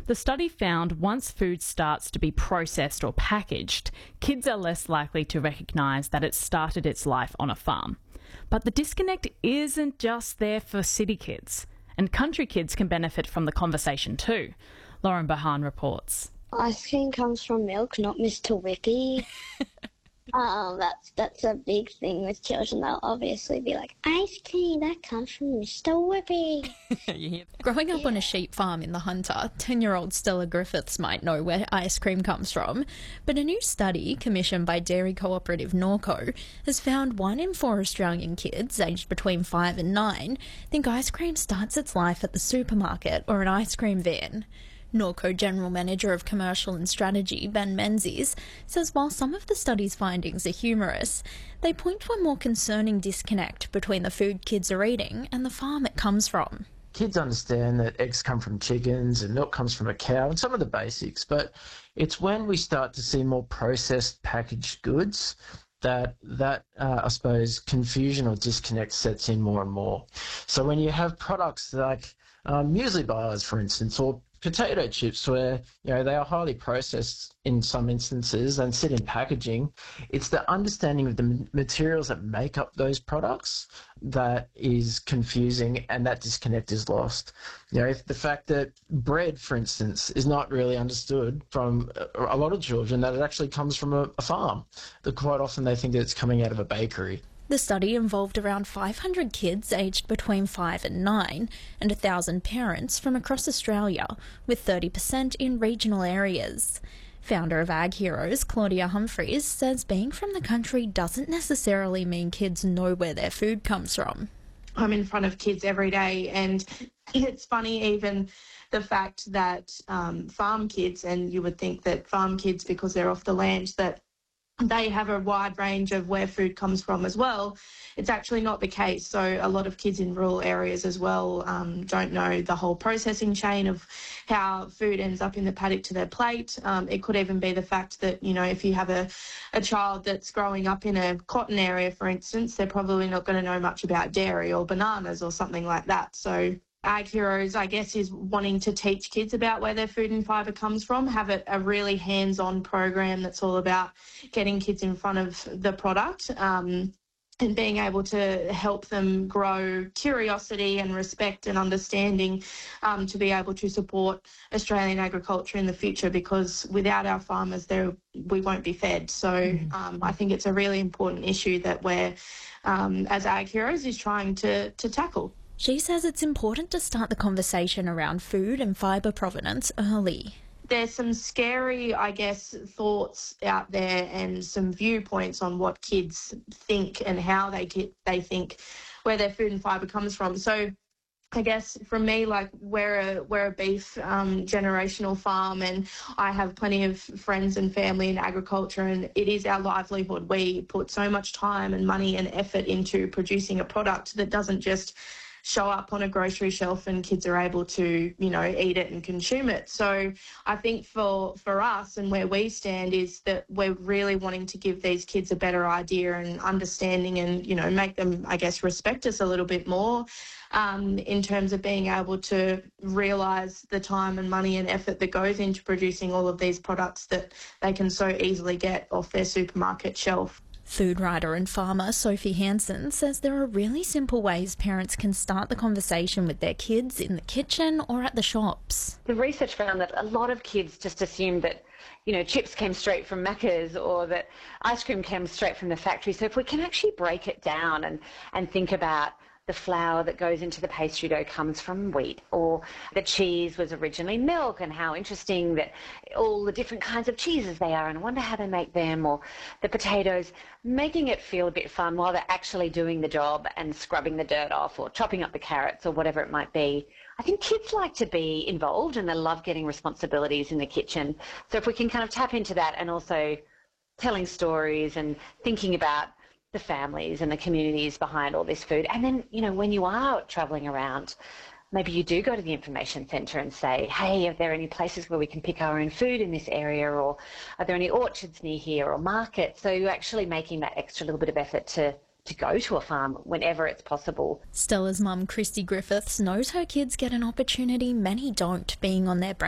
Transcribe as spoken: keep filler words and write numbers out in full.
The study found once food starts to be processed or packaged, kids are less likely to recognise that it started its life on a farm. But the disconnect isn't just there for city kids, and country kids can benefit from the conversation too. Lauren Bahan reports. Ice cream comes from milk, not Mister Whippy. um, that's that's a big thing with children. They'll obviously be like, ice cream, that comes from Mister Whippy. Growing up on a sheep farm in the Hunter, ten-year-old Stella Griffiths might know where ice cream comes from. But a new study commissioned by dairy cooperative Norco has found one in four Australian kids aged between five and nine think ice cream starts its life at the supermarket or an ice cream van. Norco General Manager of Commercial and Strategy, Ben Menzies, says while some of the study's findings are humorous, they point to a more concerning disconnect between the food kids are eating and the farm it comes from. Kids understand that eggs come from chickens and milk comes from a cow and some of the basics, but it's when we start to see more processed packaged goods that, that uh, I suppose, confusion or disconnect sets in more and more. So when you have products like um, muesli bars, for instance, or potato chips, where you know they are highly processed in some instances and sit in packaging, it's the understanding of the materials that make up those products that is confusing, and that disconnect is lost. You know, if the fact that bread, for instance, is not really understood from a lot of children, that it actually comes from a, a farm. That quite often they think that it's coming out of a bakery. The study involved around five hundred kids aged between five and nine and one thousand parents from across Australia, with thirty percent in regional areas. Founder of Ag Heroes, Claudia Humphreys, says being from the country doesn't necessarily mean kids know where their food comes from. I'm in front of kids every day, and it's funny even the fact that um, farm kids, and you would think that farm kids, because they're off the land, that they have a wide range of where food comes from as well. It's actually not the case. So a lot of kids in rural areas as well um, don't know the whole processing chain of how food ends up in the paddock to their plate. Um, it could even be the fact that, you know, if you have a, a child that's growing up in a cotton area, for instance, they're probably not going to know much about dairy or bananas or something like that. So Ag Heroes, I guess, is wanting to teach kids about where their food and fibre comes from, have it a really hands-on program that's all about getting kids in front of the product um, and being able to help them grow curiosity and respect and understanding um, to be able to support Australian agriculture in the future, because without our farmers, there we won't be fed. So um, I think it's a really important issue that we're, um, as Ag Heroes, is trying to, to tackle. She says it's important to start the conversation around food and fibre provenance early. There's some scary, I guess, thoughts out there and some viewpoints on what kids think and how they get, they think where their food and fibre comes from. So I guess for me, like we're a, we're a beef um, generational farm, and I have plenty of friends and family in agriculture, and it is our livelihood. We put so much time and money and effort into producing a product that doesn't just show up on a grocery shelf and kids are able to, you know, eat it and consume it. So I think for, for us and where we stand is that we're really wanting to give these kids a better idea and understanding and, you know, make them, I guess, respect us a little bit more um, in terms of being able to realise the time and money and effort that goes into producing all of these products that they can so easily get off their supermarket shelf. Food writer and farmer Sophie Hansen says there are really simple ways parents can start the conversation with their kids in the kitchen or at the shops. The research found that a lot of kids just assumed that, you know, chips came straight from Macca's or that ice cream came straight from the factory. So if we can actually break it down and, and think about the flour that goes into the pastry dough comes from wheat, or the cheese was originally milk, and how interesting that all the different kinds of cheeses they are, and I wonder how they make them, or the potatoes, making it feel a bit fun while they're actually doing the job and scrubbing the dirt off or chopping up the carrots or whatever it might be. I think kids like to be involved and they love getting responsibilities in the kitchen. So if we can kind of tap into that and also telling stories and thinking about the families and the communities behind all this food. And then, you know, when you are travelling around, maybe you do go to the information centre and say, hey, are there any places where we can pick our own food in this area, or are there any orchards near here or markets? So you're actually making that extra little bit of effort to, to go to a farm whenever it's possible. Stella's mum, Christy Griffiths, knows her kids get an opportunity many don't, being on their